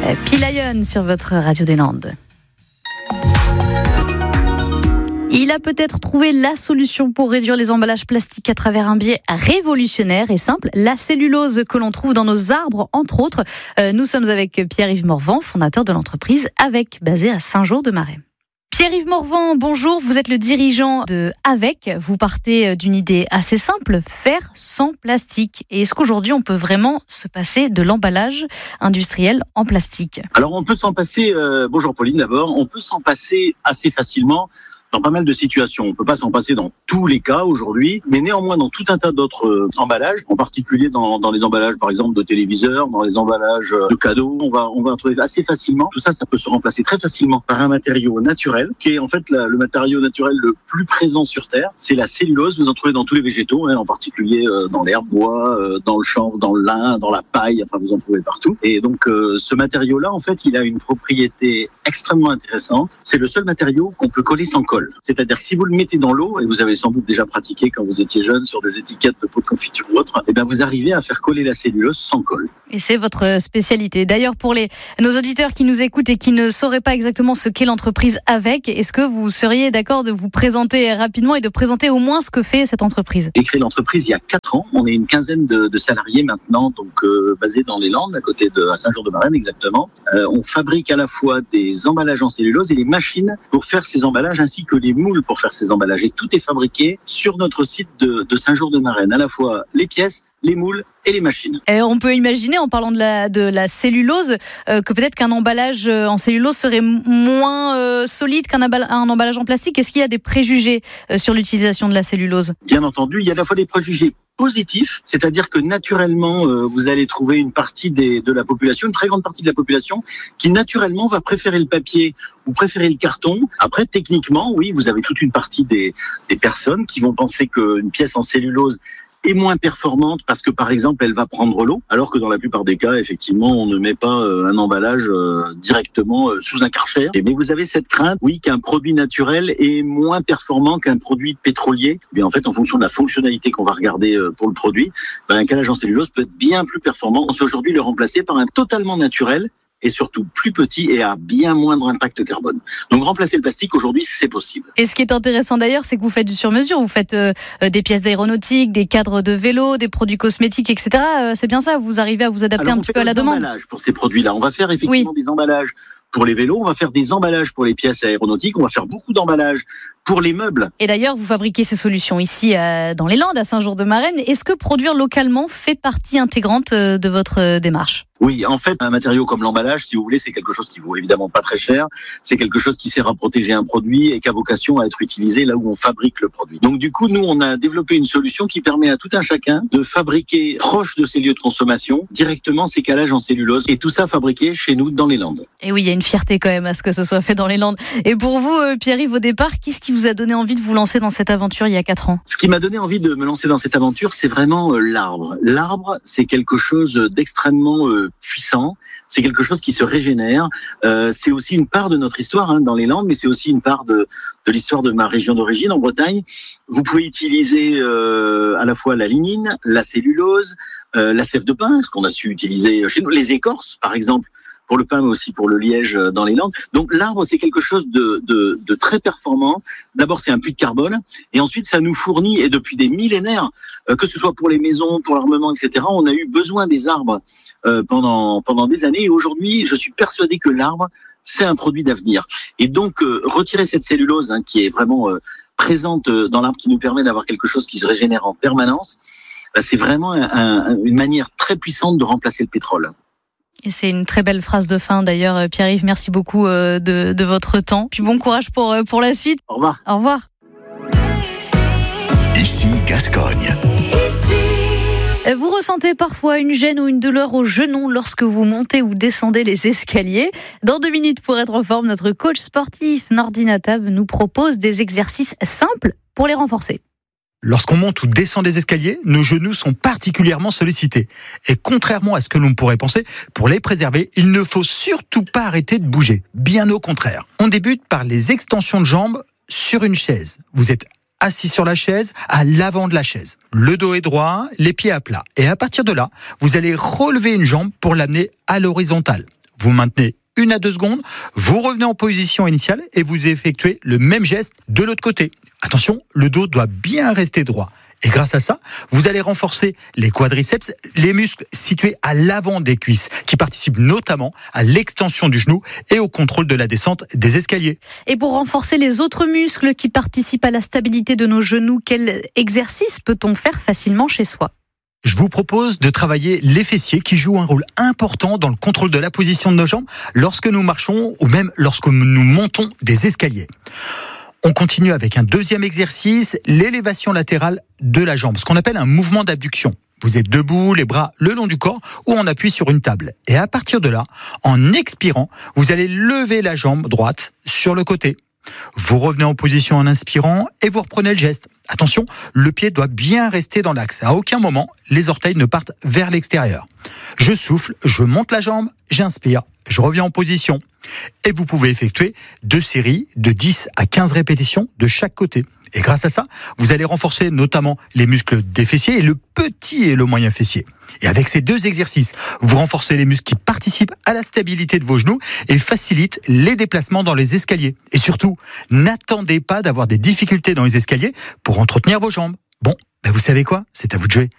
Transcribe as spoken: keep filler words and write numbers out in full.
Pilayon sur votre Radio des Landes. Il a peut-être trouvé la solution pour réduire les emballages plastiques à travers un biais révolutionnaire et simple, la cellulose que l'on trouve dans nos arbres, entre autres. Euh, nous sommes avec Pierre-Yves Morvan, fondateur de l'entreprise Avec, basée à Saint-Jean-de-Marais. Pierre-Yves Morvan, bonjour, vous êtes le dirigeant de Avec. Vous partez d'une idée assez simple, faire sans plastique. Et est-ce qu'aujourd'hui on peut vraiment se passer de l'emballage industriel en plastique ? Alors on peut s'en passer, euh, bonjour Pauline d'abord, on peut s'en passer assez facilement dans pas mal de situations. On ne peut pas s'en passer dans tous les cas aujourd'hui, mais néanmoins dans tout un tas d'autres euh, emballages, en particulier dans, dans les emballages par exemple de téléviseurs, dans les emballages de cadeaux, on va, on va trouver assez facilement. Tout ça, ça peut se remplacer très facilement par un matériau naturel, qui est en fait la, le matériau naturel le plus présent sur Terre. C'est la cellulose, vous en trouvez dans tous les végétaux, hein, en particulier euh, dans l'herbe bois, euh, dans le chanvre, dans le lin, dans la paille, enfin vous en trouvez partout. Et donc euh, ce matériau-là, en fait, il a une propriété extrêmement intéressante. C'est le seul matériau qu'on peut coller sans colle. C'est-à-dire que si vous le mettez dans l'eau, et vous avez sans doute déjà pratiqué quand vous étiez jeune sur des étiquettes de pots de confiture ou autre, et bien vous arrivez à faire coller la cellulose sans colle. Et c'est votre spécialité. D'ailleurs, pour les, nos auditeurs qui nous écoutent et qui ne sauraient pas exactement ce qu'est l'entreprise Avec, est-ce que vous seriez d'accord de vous présenter rapidement et de présenter au moins ce que fait cette entreprise ? J'ai créé l'entreprise il y a quatre ans. On est une quinzaine de, de salariés maintenant, donc euh, basés dans les Landes, à côté de à Saint-Jean-de-Marais exactement. Euh, on fabrique à la fois des emballages en cellulose et les machines pour faire ces emballages, ainsi que les moules pour faire ces emballages. Et tout est fabriqué sur notre site de, de Saint-Jean-de-Marais, à la fois les pièces, les moules et les machines. Et on peut imaginer, en parlant de la, de la cellulose, euh, que peut-être qu'un emballage en cellulose serait m- moins euh, solide qu'un emball- un emballage en plastique. Est-ce qu'il y a des préjugés euh, sur l'utilisation de la cellulose ? Bien entendu, il y a à la fois des préjugés positif, c'est-à-dire que naturellement, euh, vous allez trouver une partie des, de la population, une très grande partie de la population, qui naturellement va préférer le papier ou préférer le carton. Après, techniquement, oui, vous avez toute une partie des, des personnes qui vont penser qu'une pièce en cellulose est moins performante parce que, par exemple, elle va prendre l'eau, alors que dans la plupart des cas, effectivement, on ne met pas euh, un emballage euh, directement euh, sous un Karcher. Mais vous avez cette crainte, oui, qu'un produit naturel est moins performant qu'un produit pétrolier. Mais en fait, en fonction de la fonctionnalité qu'on va regarder euh, pour le produit, ben, un calage en cellulose peut être bien plus performant. On peut aujourd'hui le remplacer par un totalement naturel et surtout plus petit et à bien moindre impact carbone. Donc remplacer le plastique aujourd'hui, c'est possible. Et ce qui est intéressant d'ailleurs, c'est que vous faites du sur-mesure. Vous faites euh, des pièces d'aéronautique, des cadres de vélo, des produits cosmétiques, et cetera. Euh, c'est bien ça, vous arrivez à vous adapter Alors, un petit peu à la demande. Emballages pour ces produits-là. On va faire effectivement oui. des emballages pour les vélos, on va faire des emballages pour les pièces aéronautiques, on va faire beaucoup d'emballages pour les meubles. Et d'ailleurs, vous fabriquez ces solutions ici euh, dans les Landes, à Saint-Jean-de-Marais. Est-ce que produire localement fait partie intégrante euh, de votre euh, démarche ? Oui, en fait, un matériau comme l'emballage, si vous voulez, c'est quelque chose qui vaut évidemment pas très cher. C'est quelque chose qui sert à protéger un produit et qui a vocation à être utilisé là où on fabrique le produit. Donc du coup, nous, on a développé une solution qui permet à tout un chacun de fabriquer proche de ses lieux de consommation directement ces calages en cellulose. Et tout ça fabriqué chez nous dans les Landes. Et oui, il y a une fierté quand même à ce que ce soit fait dans les Landes. Et pour vous, euh, Pierre-Yves, au départ, qu'est-ce qui vous a donné envie de vous lancer dans cette aventure il y a quatre ans ? Ce qui m'a donné envie de me lancer dans cette aventure, c'est vraiment euh, l'arbre. L'arbre, c'est quelque chose d'extrêmement euh, puissant. C'est quelque chose qui se régénère. Euh, c'est aussi une part de notre histoire hein, dans les Landes, mais c'est aussi une part de, de l'histoire de ma région d'origine, en Bretagne. Vous pouvez utiliser euh, à la fois la lignine, la cellulose, euh, la sève de pin, qu'on a su utiliser chez nous, les écorces, par exemple, pour le pain, mais aussi pour le liège dans les Landes. Donc l'arbre, c'est quelque chose de, de, de très performant. D'abord, c'est un puits de carbone, et ensuite, ça nous fournit, et depuis des millénaires, euh, que ce soit pour les maisons, pour l'armement, et cetera, on a eu besoin des arbres euh, pendant, pendant des années, et aujourd'hui, je suis persuadé que l'arbre, c'est un produit d'avenir. Et donc, euh, retirer cette cellulose, hein, qui est vraiment euh, présente dans l'arbre, qui nous permet d'avoir quelque chose qui se régénère en permanence, bah, c'est vraiment un, un, une manière très puissante de remplacer le pétrole. Et c'est une très belle phrase de fin d'ailleurs, Pierre-Yves, merci beaucoup de, de votre temps. Puis bon courage pour, pour la suite. Au revoir. Au revoir. Ici Gascogne. Vous ressentez parfois une gêne ou une douleur au genou lorsque vous montez ou descendez les escaliers. Dans deux minutes, pour être en forme, notre coach sportif Nordine Attab nous propose des exercices simples pour les renforcer. Lorsqu'on monte ou descend des escaliers, nos genoux sont particulièrement sollicités. Et contrairement à ce que l'on pourrait penser, pour les préserver, il ne faut surtout pas arrêter de bouger. Bien au contraire. On débute par les extensions de jambes sur une chaise. Vous êtes assis sur la chaise, à l'avant de la chaise. Le dos est droit, les pieds à plat. Et à partir de là, vous allez relever une jambe pour l'amener à l'horizontale. vous maintenez une à deux secondes, vous revenez en position initiale et vous effectuez le même geste de l'autre côté. Attention, le dos doit bien rester droit. Et grâce à ça, vous allez renforcer les quadriceps, les muscles situés à l'avant des cuisses, qui participent notamment à l'extension du genou et au contrôle de la descente des escaliers. Et pour renforcer les autres muscles qui participent à la stabilité de nos genoux, quel exercice peut-on faire facilement chez soi ? Je vous propose de travailler les fessiers qui jouent un rôle important dans le contrôle de la position de nos jambes lorsque nous marchons ou même lorsque nous montons des escaliers. On continue avec un deuxième exercice, l'élévation latérale de la jambe, ce qu'on appelle un mouvement d'abduction. Vous êtes debout, les bras le long du corps ou on appuie sur une table. Et à partir de là, en expirant, vous allez lever la jambe droite sur le côté. Vous revenez en position en inspirant et vous reprenez le geste. Attention, le pied doit bien rester dans l'axe. À aucun moment, les orteils ne partent vers l'extérieur. Je souffle, je monte la jambe, j'inspire, je reviens en position. Et vous pouvez effectuer deux séries de dix à quinze répétitions de chaque côté. Et grâce à ça, vous allez renforcer notamment les muscles des fessiers et le petit et le moyen fessier. Et avec ces deux exercices, vous renforcez les muscles qui participent à la stabilité de vos genoux et facilitent les déplacements dans les escaliers. Et surtout, n'attendez pas d'avoir des difficultés dans les escaliers pour entretenir vos jambes. Bon, ben vous savez quoi ? C'est à vous de jouer.